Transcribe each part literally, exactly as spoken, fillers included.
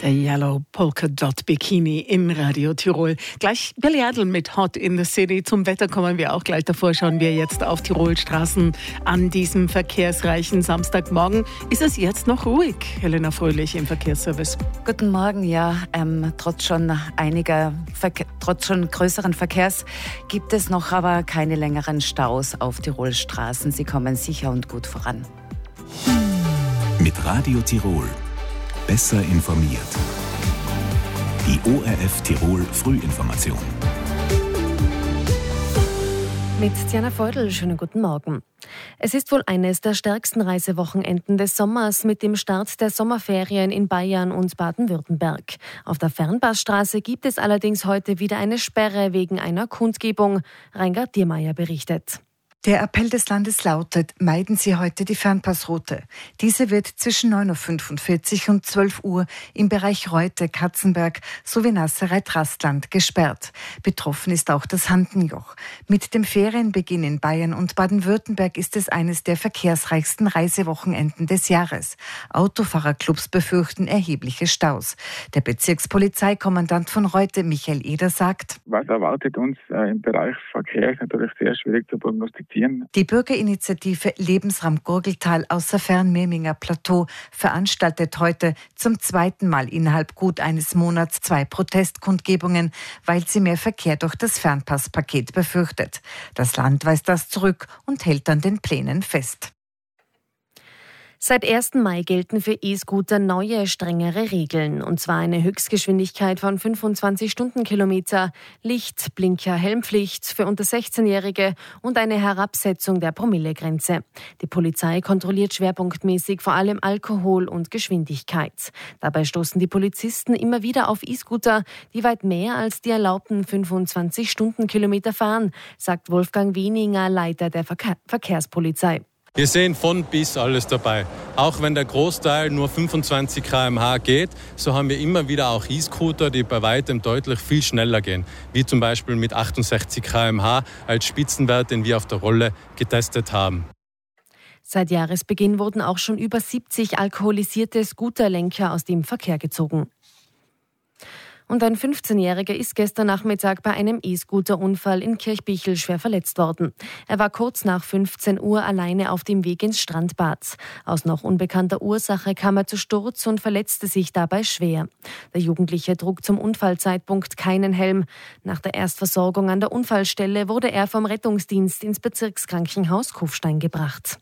Der Yellow Polka Dot Bikini in Radio Tirol. Gleich Billy Idol mit Hot in the City. Zum Wetter kommen wir auch gleich. Davor schauen wir jetzt auf Tirolstraßen an diesem verkehrsreichen Samstagmorgen. Ist es jetzt noch ruhig, Helena Fröhlich im Verkehrsservice? Guten Morgen, ja. Ähm, trotz schon einiger, Verke- trotz schon größeren Verkehrs gibt es noch aber keine längeren Staus auf Tirolstraßen. Sie kommen sicher und gut voran. Mit Radio Tirol. Besser informiert. Die O R F Tirol Frühinformation. Mit Diana Feudel, schönen guten Morgen. Es ist wohl eines der stärksten Reisewochenenden des Sommers mit dem Start der Sommerferien in Bayern und Baden-Württemberg. Auf der Fernpassstraße gibt es allerdings heute wieder eine Sperre wegen einer Kundgebung. Reingard Diermeier berichtet. Der Appell des Landes lautet, meiden Sie heute die Fernpassroute. Diese wird zwischen neun Uhr fünfundvierzig und zwölf Uhr im Bereich Reute, Katzenberg sowie Nassereit-Rastland gesperrt. Betroffen ist auch das Handenjoch. Mit dem Ferienbeginn in Bayern und Baden-Württemberg ist es eines der verkehrsreichsten Reisewochenenden des Jahres. Autofahrerclubs befürchten erhebliche Staus. Der Bezirkspolizeikommandant von Reute, Michael Eder, sagt: Was erwartet uns äh, im Bereich Verkehr, ist natürlich sehr schwierig zu prognostizieren. Die Bürgerinitiative Lebensraum Gurgeltal außer Fernmirminger Plateau veranstaltet heute zum zweiten Mal innerhalb gut eines Monats zwei Protestkundgebungen, weil sie mehr Verkehr durch das Fernpasspaket befürchtet. Das Land weist das zurück und hält an den Plänen fest. Seit ersten Mai gelten für E-Scooter neue, strengere Regeln. Und zwar eine Höchstgeschwindigkeit von fünfundzwanzig Stundenkilometer, Licht-, Blinker-, Helmpflicht für unter sechzehnjährige und eine Herabsetzung der Promillegrenze. Die Polizei kontrolliert schwerpunktmäßig vor allem Alkohol und Geschwindigkeit. Dabei stoßen die Polizisten immer wieder auf E-Scooter, die weit mehr als die erlaubten fünfundzwanzig Stundenkilometer fahren, sagt Wolfgang Wieninger, Leiter der Verke- Verkehrspolizei. Wir sehen von bis alles dabei. Auch wenn der Großteil nur fünfundzwanzig Kilometer pro Stunde geht, so haben wir immer wieder auch E-Scooter, die bei weitem deutlich viel schneller gehen. Wie zum Beispiel mit achtundsechzig Kilometer pro Stunde als Spitzenwert, den wir auf der Rolle getestet haben. Seit Jahresbeginn wurden auch schon über siebzig alkoholisierte Scooterlenker aus dem Verkehr gezogen. Und ein fünfzehnjähriger ist gestern Nachmittag bei einem E-Scooter-Unfall in Kirchbichel schwer verletzt worden. Er war kurz nach fünfzehn Uhr alleine auf dem Weg ins Strandbad. Aus noch unbekannter Ursache kam er zu Sturz und verletzte sich dabei schwer. Der Jugendliche trug zum Unfallzeitpunkt keinen Helm. Nach der Erstversorgung an der Unfallstelle wurde er vom Rettungsdienst ins Bezirkskrankenhaus Kufstein gebracht.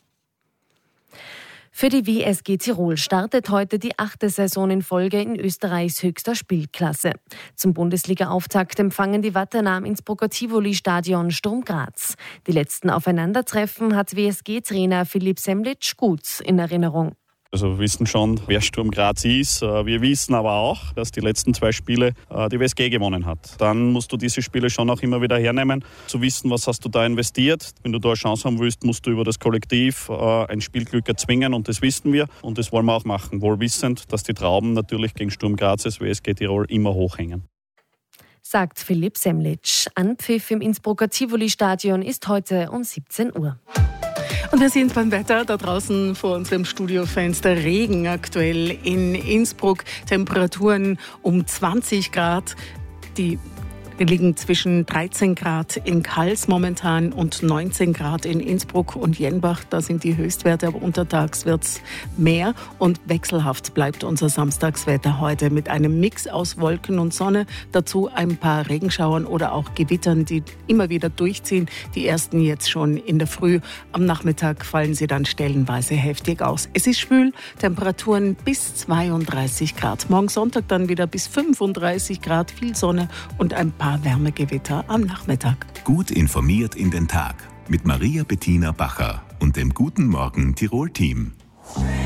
Für die W S G Tirol startet heute die achte Saison in Folge in Österreichs höchster Spielklasse. Zum Bundesliga-Auftakt empfangen die Wattener am Innsbrucker Tivoli-Stadion Sturm Graz. Die letzten Aufeinandertreffen hat W S G-Trainer Philipp Semlitsch gut in Erinnerung. Also wir wissen schon, wer Sturm Graz ist. Wir wissen aber auch, dass die letzten zwei Spiele die W S G gewonnen hat. Dann musst du diese Spiele schon auch immer wieder hernehmen, zu wissen, was hast du da investiert. Wenn du da eine Chance haben willst, musst du über das Kollektiv ein Spielglück erzwingen und das wissen wir und das wollen wir auch machen. Wohl wissend, dass die Trauben natürlich gegen Sturm Graz als W S G Tirol immer hochhängen. Sagt Philipp Semlitsch. Anpfiff im Innsbrucker Tivoli-Stadion ist heute um siebzehn Uhr. Und wir sind beim Wetter da draußen vor unserem Studiofenster. Regen aktuell in Innsbruck. Temperaturen um zwanzig Grad. Die liegen zwischen dreizehn Grad in Kals momentan und neunzehn Grad in Innsbruck und Jenbach. Da sind die Höchstwerte, aber untertags wird es mehr. Und wechselhaft bleibt unser Samstagswetter heute mit einem Mix aus Wolken und Sonne. Dazu ein paar Regenschauern oder auch Gewittern, die immer wieder durchziehen. Die ersten jetzt schon in der Früh. Am Nachmittag fallen sie dann stellenweise heftig aus. Es ist schwül, Temperaturen bis zweiunddreißig Grad. Morgen Sonntag dann wieder bis fünfunddreißig Grad, viel Sonne und ein paar Wärmegewitter am Nachmittag. Gut informiert in den Tag mit Maria Bettina Bacher und dem Guten Morgen Tirol-Team.